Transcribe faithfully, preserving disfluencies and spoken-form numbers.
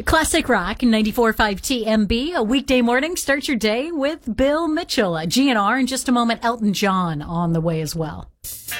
Classic Rock ninety-four point five T M B. A weekday morning. Start your day with Bill Mitchell. G N R in just a moment. Elton John on the way as well.